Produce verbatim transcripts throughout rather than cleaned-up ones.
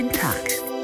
Tag.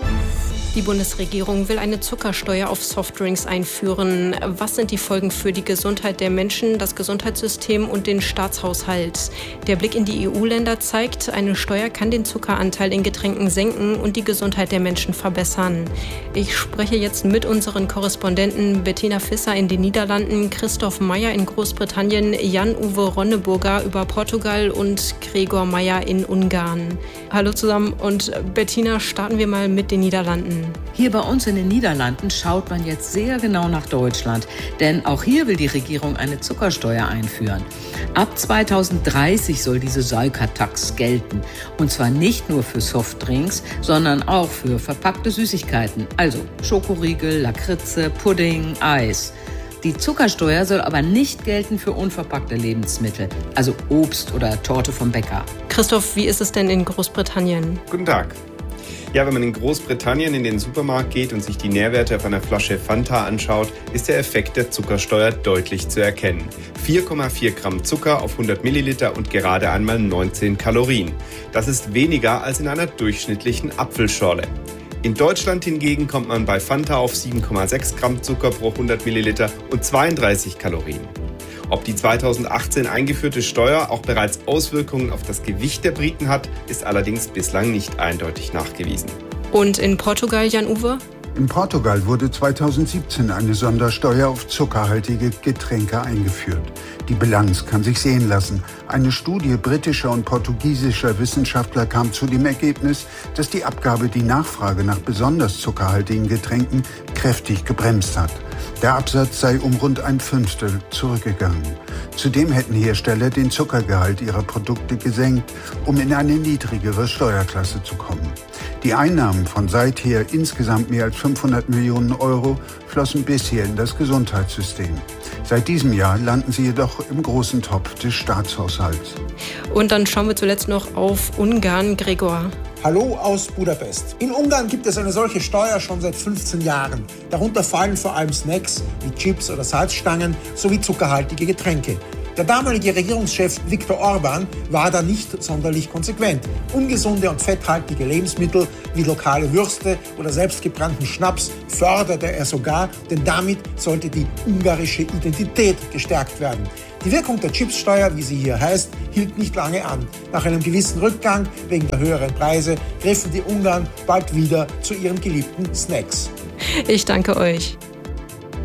Die Bundesregierung will eine Zuckersteuer auf Softdrinks einführen. Was sind die Folgen für die Gesundheit der Menschen, das Gesundheitssystem und den Staatshaushalt? Der Blick in die E U-Länder zeigt, eine Steuer kann den Zuckeranteil in Getränken senken und die Gesundheit der Menschen verbessern. Ich spreche jetzt mit unseren Korrespondenten Bettina Visser in den Niederlanden, Christoph Meyer in Großbritannien, Jan-Uwe Ronneburger über Portugal und Gregor Meyer in Ungarn. Hallo zusammen und Bettina, starten wir mal mit den Niederlanden. Hier bei uns in den Niederlanden schaut man jetzt sehr genau nach Deutschland, denn auch hier will die Regierung eine Zuckersteuer einführen. Ab zweitausenddreißig soll diese Suikertax gelten. Und zwar nicht nur für Softdrinks, sondern auch für verpackte Süßigkeiten, also Schokoriegel, Lakritze, Pudding, Eis. Die Zuckersteuer soll aber nicht gelten für unverpackte Lebensmittel, also Obst oder Torte vom Bäcker. Christoph, wie ist es denn in Großbritannien? Guten Tag. Ja, wenn man in Großbritannien in den Supermarkt geht und sich die Nährwerte auf einer Flasche Fanta anschaut, ist der Effekt der Zuckersteuer deutlich zu erkennen. vier Komma vier Gramm Zucker auf hundert Milliliter und gerade einmal neunzehn Kalorien. Das ist weniger als in einer durchschnittlichen Apfelschorle. In Deutschland hingegen kommt man bei Fanta auf sieben Komma sechs Gramm Zucker pro hundert Milliliter und zweiunddreißig Kalorien. Ob die zweitausendachtzehn eingeführte Steuer auch bereits Auswirkungen auf das Gewicht der Briten hat, ist allerdings bislang nicht eindeutig nachgewiesen. Und in Portugal, Jan-Uwe? In Portugal wurde zweitausendsiebzehn eine Sondersteuer auf zuckerhaltige Getränke eingeführt. Die Bilanz kann sich sehen lassen. Eine Studie britischer und portugiesischer Wissenschaftler kam zu dem Ergebnis, dass die Abgabe die Nachfrage nach besonders zuckerhaltigen Getränken kräftig gebremst hat. Der Absatz sei um rund ein Fünftel zurückgegangen. Zudem hätten Hersteller den Zuckergehalt ihrer Produkte gesenkt, um in eine niedrigere Steuerklasse zu kommen. Die Einnahmen von seither insgesamt mehr als fünfhundert Millionen Euro flossen bisher in das Gesundheitssystem. Seit diesem Jahr landen sie jedoch im großen Topf des Staatshaushalts. Und dann schauen wir zuletzt noch auf Ungarn, Gregor. Hallo aus Budapest. In Ungarn gibt es eine solche Steuer schon seit fünfzehn Jahren. Darunter fallen vor allem Snacks wie Chips oder Salzstangen sowie zuckerhaltige Getränke. Der damalige Regierungschef Viktor Orbán war da nicht sonderlich konsequent. Ungesunde und fetthaltige Lebensmittel wie lokale Würste oder selbstgebrannten Schnaps förderte er sogar, denn damit sollte die ungarische Identität gestärkt werden. Die Wirkung der Chipssteuer, wie sie hier heißt, hielt nicht lange an. Nach einem gewissen Rückgang wegen der höheren Preise griffen die Ungarn bald wieder zu ihren geliebten Snacks. Ich danke euch.